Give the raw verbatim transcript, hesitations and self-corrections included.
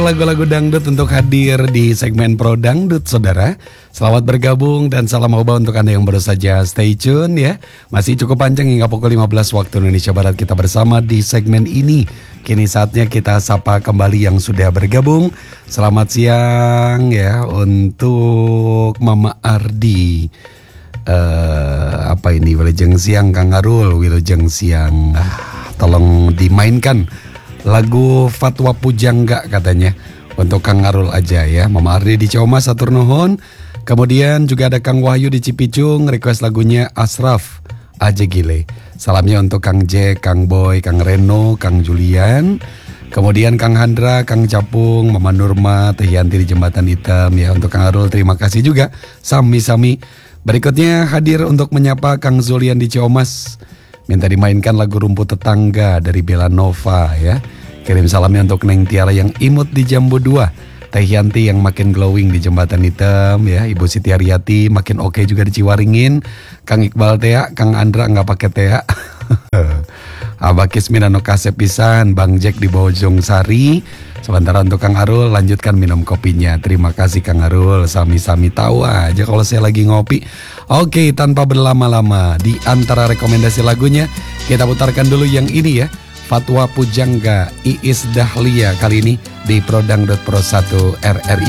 Lagu-lagu dangdut untuk hadir di segmen Pro Dangdut, saudara. Selamat bergabung dan salam oba untuk Anda yang baru saja stay tune ya. Masih cukup panjang hingga pukul lima belas waktu Indonesia Barat kita bersama di segmen ini. Kini saatnya kita sapa kembali yang sudah bergabung. Selamat siang ya untuk Mama Ardi. Uh, apa ini Wilujeng siang Kang Arul, Wilujeng siang. Ah, tolong dimainkan lagu Fatwa Pujangga katanya untuk Kang Arul aja ya. Mama Ardi di Ciamas atur nuhun. Kemudian juga ada Kang Wahyu di Cipicung request lagunya Asraf Aja Gile. Salamnya untuk Kang Jack, Kang Boy, Kang Reno, Kang Julian. Kemudian Kang Handra, Kang Capung, Mama Nurma, Teh Yanti di Jembatan Hitam ya. Untuk Kang Arul terima kasih juga. Sami-sami. Berikutnya hadir untuk menyapa Kang Zulian di Ciamas. Minta dimainkan lagu Rumput Tetangga dari Bella Nova ya. Kirim salamnya untuk Neng Tiara yang imut di Jambu dua. Teh Yanti yang makin glowing di Jembatan Hitam ya. Ibu Siti Ariati makin oke juga di Ciwaringin. Kang Iqbal Tea, Kang Andra nggak pakai Tea. Abah Kisminano Kasep pisan, Bang Jack di Bojong Sari. Sementara untuk Kang Arul lanjutkan minum kopinya. Terima kasih Kang Arul, sami-sami tahu aja kalau saya lagi ngopi. Oke, tanpa berlama-lama, di antara rekomendasi lagunya kita putarkan dulu yang ini ya. Fatwa Pujangga, Iis Dahlia kali ini di Pro Dangdut Pro satu R R I